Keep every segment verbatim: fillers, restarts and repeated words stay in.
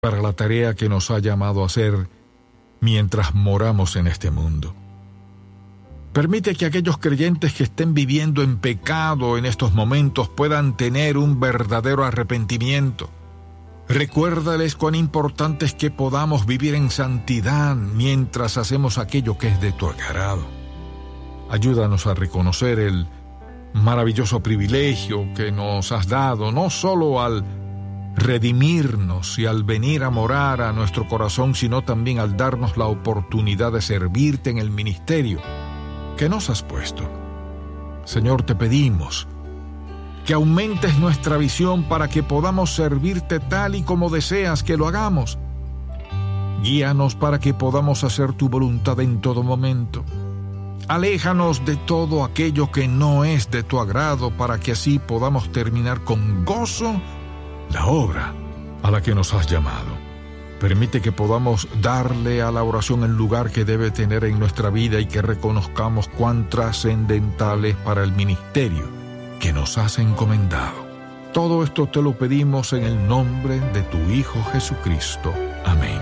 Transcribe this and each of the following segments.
para la tarea que nos ha llamado a hacer mientras moramos en este mundo. Permite que aquellos creyentes que estén viviendo en pecado en estos momentos puedan tener un verdadero arrepentimiento. Recuérdales cuán importante es que podamos vivir en santidad mientras hacemos aquello que es de tu agrado. Ayúdanos a reconocer el maravilloso privilegio que nos has dado, no solo al redimirnos y al venir a morar a nuestro corazón, sino también al darnos la oportunidad de servirte en el ministerio que nos has puesto. Señor, te pedimos que aumentes nuestra visión para que podamos servirte tal y como deseas que lo hagamos. Guíanos para que podamos hacer tu voluntad en todo momento. Aléjanos de todo aquello que no es de tu agrado para que así podamos terminar con gozo la obra a la que nos has llamado. Permite que podamos darle a la oración el lugar que debe tener en nuestra vida y que reconozcamos cuán trascendental es para el ministerio que nos has encomendado. Todo esto te lo pedimos en el nombre de tu Hijo Jesucristo. Amén.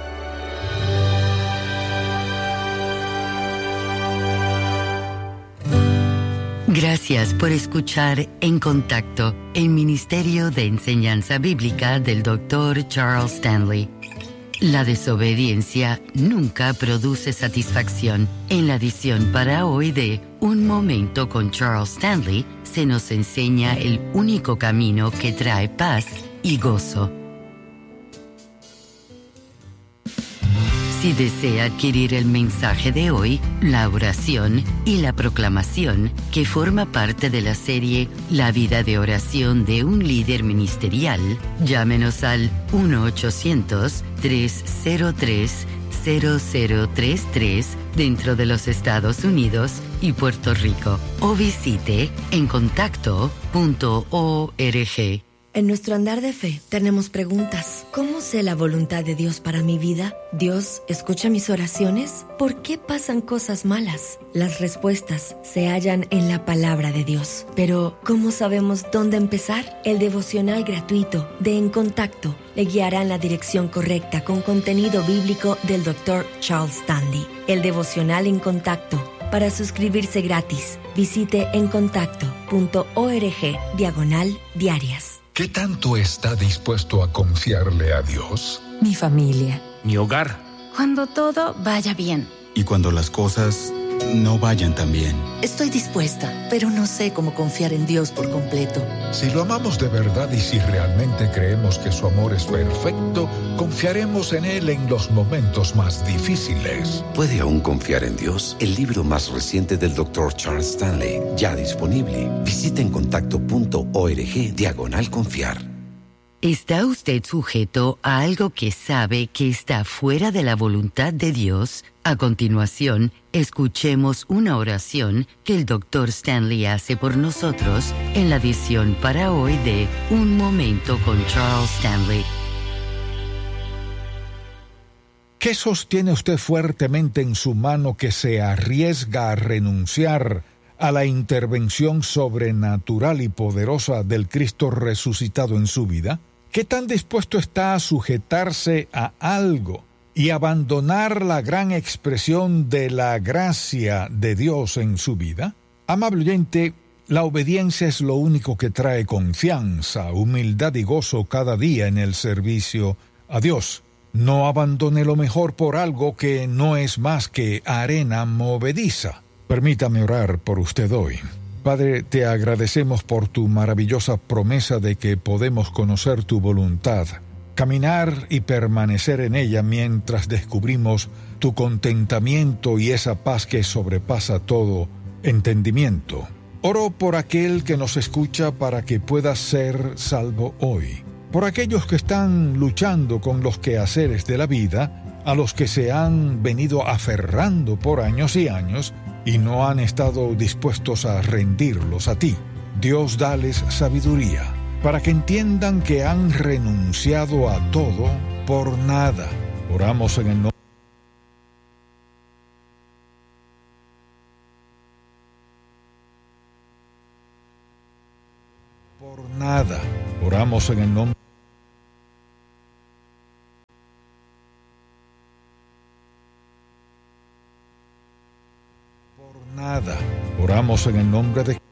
Gracias por escuchar En Contacto, el Ministerio de Enseñanza Bíblica del doctor Charles Stanley. La desobediencia nunca produce satisfacción. En la edición para hoy de Un Momento con Charles Stanley, se nos enseña el único camino que trae paz y gozo. Si desea adquirir el mensaje de hoy, la oración y la proclamación, que forma parte de la serie La vida de oración de un líder ministerial, llámenos al uno ochocientos, tres cero tres, cero cero tres tres dentro de los Estados Unidos y Puerto Rico o visite en contacto punto org. En nuestro andar de fe tenemos preguntas. ¿Cómo sé la voluntad de Dios para mi vida? ¿Dios escucha mis oraciones? ¿Por qué pasan cosas malas? Las respuestas se hallan en la palabra de Dios. Pero, ¿cómo sabemos dónde empezar? El devocional gratuito de En Contacto le guiará en la dirección correcta con contenido bíblico del doctor Charles Stanley. El devocional En Contacto. Para suscribirse gratis, visite en contacto punto org diagonal diarias. ¿Qué tanto está dispuesto a confiarle a Dios? Mi familia. Mi hogar. Cuando todo vaya bien. Y cuando las cosas no vayan tan bien. Estoy dispuesta, pero no sé cómo confiar en Dios por completo. Si lo amamos de verdad y si realmente creemos que su amor es perfecto, confiaremos en Él en los momentos más difíciles. ¿Puede aún confiar en Dios? El libro más reciente del doctor Charles Stanley, ya disponible. Visita en contacto punto org diagonal confiar. ¿Está usted sujeto a algo que sabe que está fuera de la voluntad de Dios? A continuación, escuchemos una oración que el doctor Stanley hace por nosotros en la edición para hoy de Un Momento con Charles Stanley. ¿Qué sostiene usted fuertemente en su mano que se arriesga a renunciar a la intervención sobrenatural y poderosa del Cristo resucitado en su vida? ¿Qué tan dispuesto está a sujetarse a algo y abandonar la gran expresión de la gracia de Dios en su vida? Amable oyente, la obediencia es lo único que trae confianza, humildad y gozo cada día en el servicio a Dios. No abandone lo mejor por algo que no es más que arena movediza. Permítame orar por usted hoy. Padre, te agradecemos por tu maravillosa promesa de que podemos conocer tu voluntad, caminar y permanecer en ella mientras descubrimos tu contentamiento y esa paz que sobrepasa todo entendimiento. Oro por aquel que nos escucha para que pueda ser salvo hoy, por aquellos que están luchando con los quehaceres de la vida, a los que se han venido aferrando por años y años y no han estado dispuestos a rendirlos a ti. Dios, dales sabiduría, para que entiendan que han renunciado a todo por nada. Oramos en el nombre por nada. Oramos en el nombre nada. Oramos en el nombre de